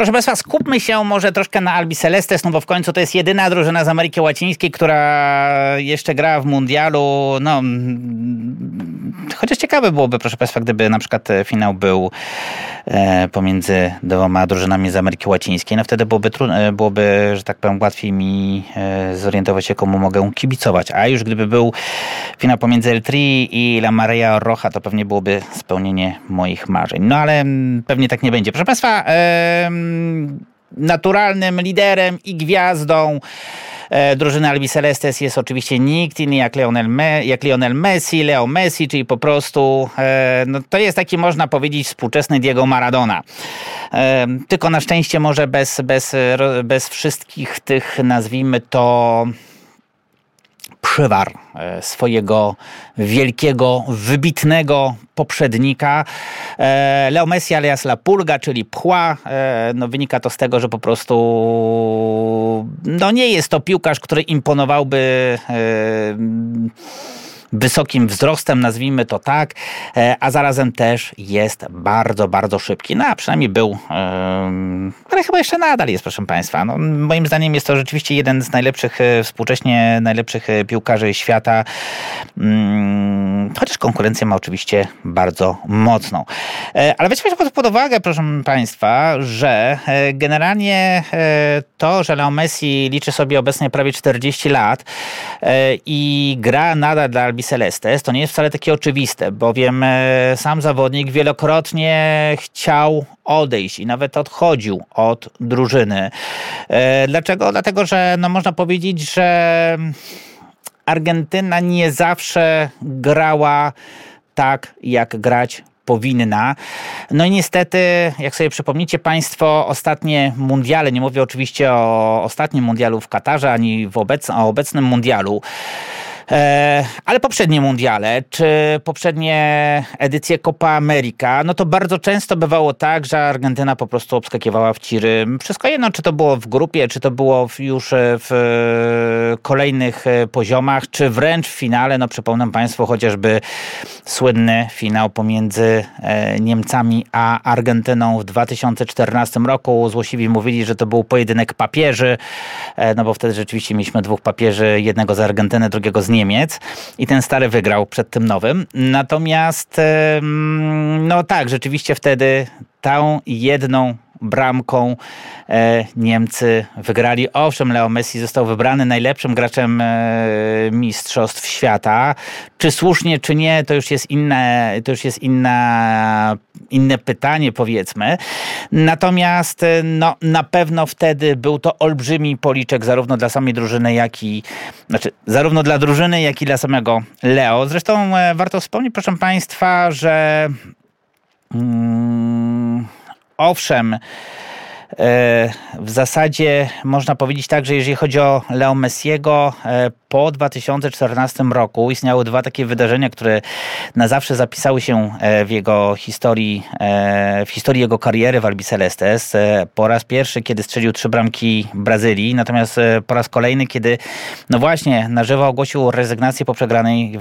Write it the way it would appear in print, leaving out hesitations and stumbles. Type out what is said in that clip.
Proszę Państwa, skupmy się może troszkę na Albi Celestes, no bo w końcu to jest jedyna drużyna z Ameryki Łacińskiej, która jeszcze gra w mundialu. No, chociaż ciekawe byłoby, proszę Państwa, gdyby na przykład finał był pomiędzy dwoma drużynami z Ameryki Łacińskiej. No wtedy byłoby, że tak powiem, łatwiej mi zorientować się, komu mogę kibicować. A już gdyby był finał pomiędzy El Tri i La Marea Roja, to pewnie byłoby spełnienie moich marzeń. No ale pewnie tak nie będzie. Proszę Państwa, naturalnym liderem i gwiazdą drużyny Albi Celestes jest oczywiście nikt inny jak Lionel Messi, Leo Messi, czyli po prostu no to jest taki, można powiedzieć, współczesny Diego Maradona. Tylko na szczęście może bez wszystkich tych, nazwijmy to, przywar swojego wielkiego, wybitnego poprzednika. Leo Messi alias La Pulga, czyli Pchła. No wynika to z tego, że po prostu no nie jest to piłkarz, który imponowałby wysokim wzrostem, nazwijmy to tak, a zarazem też jest bardzo, bardzo szybki. No a przynajmniej był, ale chyba jeszcze nadal jest, proszę Państwa. No, moim zdaniem jest to rzeczywiście jeden z najlepszych, współcześnie najlepszych piłkarzy świata, chociaż konkurencję ma oczywiście bardzo mocną. Ale weźmy pod uwagę, proszę Państwa, że generalnie to, że Leo Messi liczy sobie obecnie prawie 40 lat i gra nadal dla Albi Celestes, to nie jest wcale takie oczywiste, bowiem sam zawodnik wielokrotnie chciał odejść i nawet odchodził od drużyny. Dlaczego? Dlatego, że no można powiedzieć, że Argentyna nie zawsze grała tak, jak grać powinna. No i niestety, jak sobie przypomnicie Państwo, ostatnie mundiale, nie mówię oczywiście o ostatnim mundialu w Katarze, ani o obecnym mundialu, ale poprzednie mundiale, czy poprzednie edycje Copa America, no to bardzo często bywało tak, że Argentyna po prostu obskakiwała w tiry. Wszystko jedno, czy to było w grupie, czy to było już w kolejnych poziomach, czy wręcz w finale. No przypomnę Państwu chociażby słynny finał pomiędzy Niemcami a Argentyną w 2014 roku. Złośliwi mówili, że to był pojedynek papieży, no bo wtedy rzeczywiście mieliśmy dwóch papieży, jednego z Argentyny, drugiego z Niemiec i ten stary wygrał przed tym nowym. Natomiast no tak, rzeczywiście wtedy tą jedną bramką Niemcy wygrali. Owszem, Leo Messi został wybrany najlepszym graczem mistrzostw świata. Czy słusznie, czy nie, to już jest inne pytanie, powiedzmy. Natomiast no, na pewno wtedy był to olbrzymi policzek zarówno dla samej drużyny, zarówno dla drużyny, jak i dla samego Leo. Zresztą warto wspomnieć, proszę Państwa, że owszem, w zasadzie można powiedzieć tak, że jeżeli chodzi o Leo Messiego, po 2014 roku istniały dwa takie wydarzenia, które na zawsze zapisały się w jego historii, w historii jego kariery w Albi Celestes. Po raz pierwszy, kiedy strzelił 3 bramki Brazylii, natomiast po raz kolejny, kiedy no właśnie na żywo ogłosił rezygnację po przegranej